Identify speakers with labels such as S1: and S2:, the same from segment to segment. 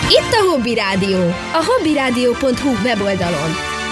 S1: Itt a Hobby Rádió, a hobbyradio.hu weboldalon.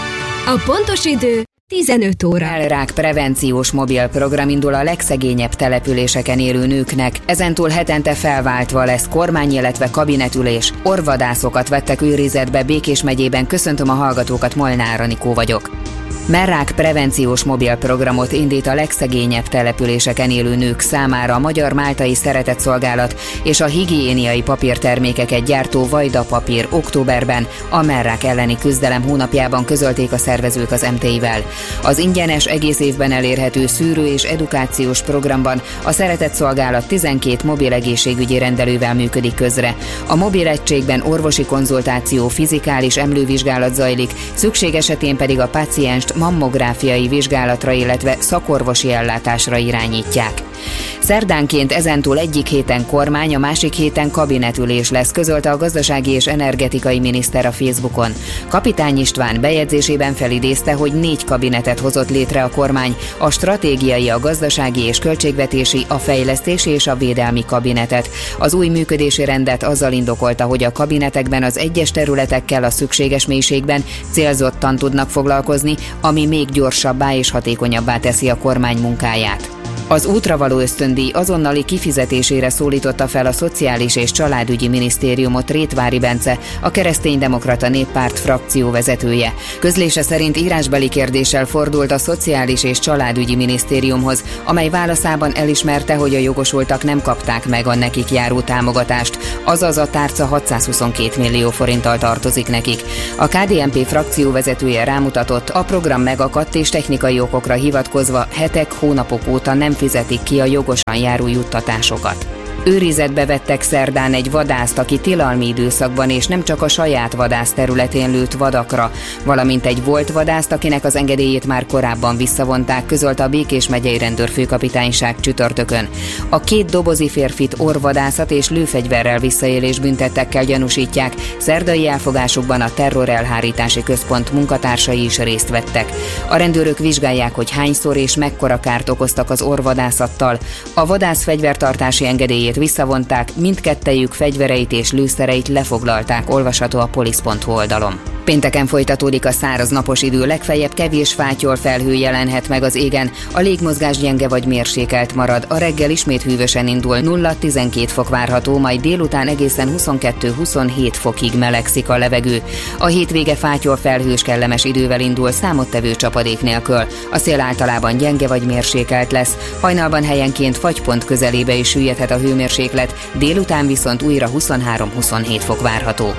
S1: A pontos idő 15 óra.
S2: Mellrák prevenciós mobil program indul a legszegényebb településeken élő nőknek. Ezentúl hetente felváltva lesz kormány, illetve kabinetülés. Orvadászokat vettek őrizetbe Békés megyében. Köszöntöm a hallgatókat, Molnár Anikó vagyok. Mellrák prevenciós mobil programot indít a legszegényebb településeken élő nők számára a Magyar Máltai Szeretetszolgálat és a higiéniai papírtermékeket gyártó Vajda Papír októberben a mellrák elleni küzdelem hónapjában közölték a szervezők az MTI-vel. Az ingyenes, egész évben elérhető szűrő- és edukációs programban a Szeretetszolgálat 12 mobil egészségügyi rendelővel működik közre. A mobil egységben orvosi konzultáció, fizikális emlővizsgálat zajlik, szükség esetén pedig a pácienst mammográfiai vizsgálatra, illetve szakorvosi ellátásra irányítják. Szerdánként ezentúl egyik héten kormány, a másik héten kabinetülés lesz, közölte a gazdasági és energetikai miniszter a Facebookon. Kapitány István bejegyzésében felidézte, hogy 4 kabinetet hozott létre a kormány, a stratégiai, a gazdasági és költségvetési, a fejlesztési és a védelmi kabinetet. Az új működési rendet azzal indokolta, hogy a kabinetekben az egyes területekkel a szükséges mélységben célzottan tudnak foglalkozni, ami még gyorsabbá és hatékonyabbá teszi a kormány munkáját. Az útra való ösztöndíj azonnali kifizetésére szólította fel a Szociális és Családügyi Minisztériumot Rétvári Bence, a Kereszténydemokrata Néppárt frakció vezetője. Közlése szerint írásbeli kérdéssel fordult a Szociális és Családügyi Minisztériumhoz, amely válaszában elismerte, hogy a jogosultak nem kapták meg a nekik járó támogatást, azaz a tárca 622 millió forinttal tartozik nekik. A KDNP frakció vezetője rámutatott, a program megakadt és technikai okokra hivatkozva hetek, hónapok óta nem fizetik ki a jogosan járó juttatásokat. Őrizetbe vettek szerdán egy vadászt, aki tilalmi időszakban és nem csak a saját vadász területén lőtt vadakra, valamint egy volt vadászt, akinek az engedélyét már korábban visszavonták, közölte a Békés megyei rendőrfőkapitányság csütörtökön. A 2 dobozi férfit orvadászat és lőfegyverrel visszaélés büntettekkel gyanúsítják, szerdai elfogásukban a Terrorelhárítási Központ munkatársai is részt vettek. A rendőrök vizsgálják, hogy hányszor és mekkora kárt okoztak az orvadászattal. A vadász fegyvertartási engedélyét visszavonták, mindkettejük fegyvereit és lőszereit lefoglalták, olvasható a polisz.hu oldalon. Pénteken folytatódik a száraz napos idő, legfeljebb kevés fátyol felhő jelenhet meg az égen, a légmozgás gyenge vagy mérsékelt marad, a reggel ismét hűvösen indul, 0-12 fok várható, majd délután egészen 22-27 fokig melegszik a levegő. A hétvége fátyol felhős kellemes idővel indul, számottevő csapadék nélkül. A szél általában gyenge vagy mérsékelt lesz, hajnalban helyenként fagypont közelébe is süllyedhet a hőmérséklet, délután viszont újra 23-27 fok várható.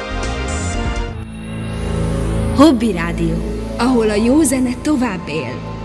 S1: Hobby Rádió, ahol a jó zene tovább él.